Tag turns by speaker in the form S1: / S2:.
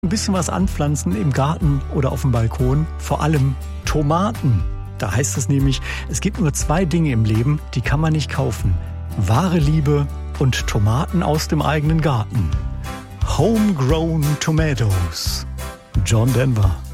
S1: bisschen was anpflanzen im Garten oder auf dem Balkon. Vor allem Tomaten. Da heißt es nämlich, es gibt nur 2 Dinge im Leben, die kann man nicht kaufen. Wahre Liebe und Tomaten aus dem eigenen Garten. Homegrown Tomatoes. John Denver.